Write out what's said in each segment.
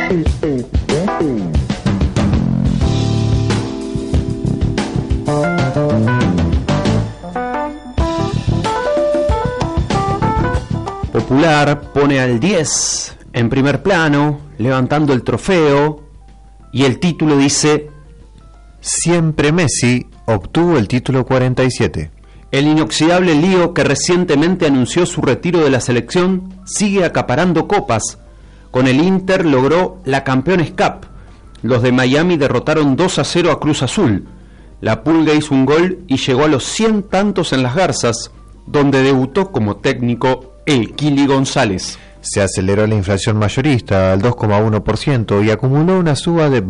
Popular pone al 10 en primer plano, levantando el trofeo, y el título dice: Siempre Messi obtuvo el título 47. El inoxidable Lío, que recientemente anunció su retiro de la selección, sigue acaparando copas. Con el Inter logró la Campeones Cup. Los de Miami derrotaron 2-0 a Cruz Azul. La Pulga hizo un gol y llegó a los 100 tantos en las Garzas, donde debutó como técnico el Kili González. Se aceleró la inflación mayorista al 2,1% y acumuló una suba de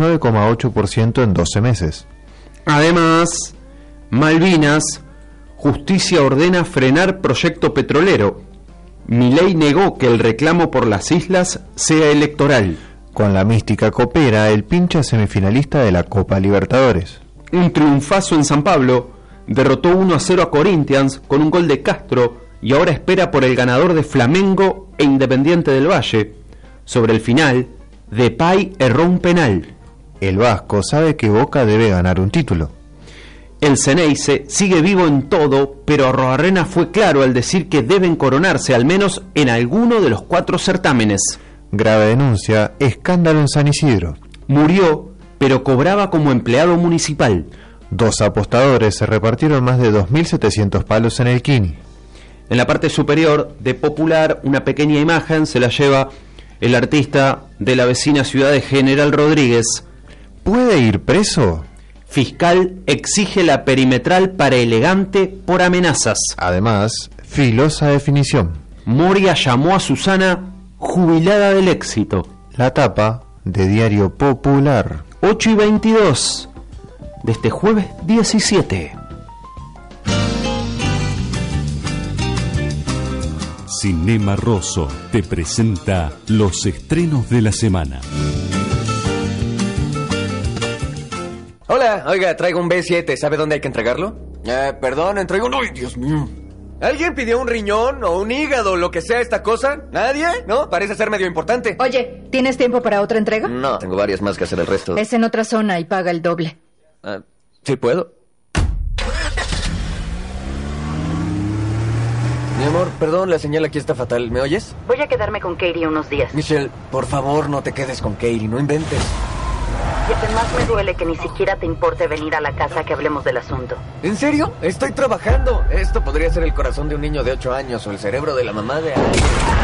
29,8% en 12 meses. Además, Malvinas, justicia ordena frenar proyecto petrolero. Milei negó que el reclamo por las islas sea electoral. Con la mística copera, el pincha semifinalista de la Copa Libertadores. Un triunfazo en San Pablo, derrotó 1-0 a Corinthians con un gol de Castro y ahora espera por el ganador de Flamengo e Independiente del Valle. Sobre el final, Depay erró un penal. El vasco sabe que Boca debe ganar un título. El Ceneice sigue vivo en todo, pero Arroarena fue claro al decir que deben coronarse al menos en alguno de los 4 certámenes. Grave denuncia, escándalo en San Isidro. Murió, pero cobraba como empleado municipal. 2 apostadores se repartieron más de 2.700 palos en el Kini. En la parte superior de Popular, una pequeña imagen se la lleva el artista de la vecina ciudad de General Rodríguez. ¿Puede ir preso? Fiscal exige la perimetral para Elegante por amenazas. Además, filosa definición. Moria llamó a Susana jubilada del éxito. La tapa de Diario Popular. 8:22 de este jueves 17. Cinema Rosso te presenta los estrenos de la semana. Hola, oiga, traigo un B7, ¿sabe dónde hay que entregarlo? Perdón, entrego un... ¡Ay, Dios mío! ¿Alguien pidió un riñón o un hígado, lo que sea esta cosa? ¿Nadie? ¿No? Parece ser medio importante. Oye, ¿tienes tiempo para otra entrega? No, tengo varias más que hacer el resto. Es en otra zona y paga el doble. ¿Sí puedo? Mi amor, perdón, la señal aquí está fatal. ¿Me oyes? Voy a quedarme con Katie unos días. Michelle, por favor, no te quedes con Katie, no inventes. Y además me duele que ni siquiera te importe venir a la casa que hablemos del asunto. ¿En serio? Estoy trabajando. Esto podría ser el corazón de un niño de 8 años o el cerebro de la mamá de alguien.